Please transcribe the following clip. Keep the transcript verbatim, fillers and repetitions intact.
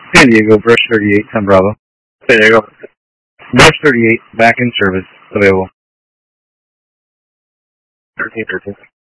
San Diego, Brush thirty-eight, ten Bravo. San Diego. Brush thirty-eight, back in service, available. thirteen thirteen.